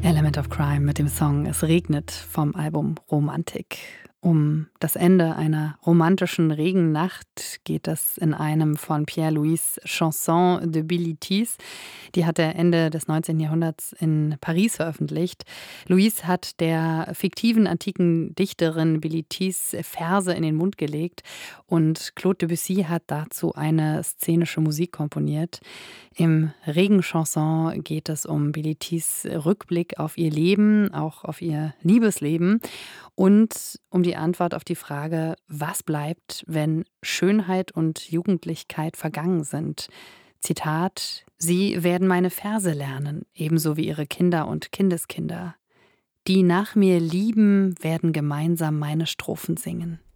Element of Crime mit dem Song Es regnet vom Album Romantik. Um das Ende einer romantischen Regennacht geht es in einem von Pierre-Louis Chanson de Bilitis. Die hat er Ende des 19. Jahrhunderts in Paris veröffentlicht. Louis hat der fiktiven antiken Dichterin Bilitis Verse in den Mund gelegt und Claude Debussy hat dazu eine szenische Musik komponiert. Im Regenchanson geht es um Bilitis Rückblick auf ihr Leben, auch auf ihr Liebesleben und um die Antwort auf die Frage, was bleibt, wenn Schönheit und Jugendlichkeit vergangen sind. Zitat: Sie werden meine Verse lernen, ebenso wie ihre Kinder und Kindeskinder. Die nach mir lieben, werden gemeinsam meine Strophen singen.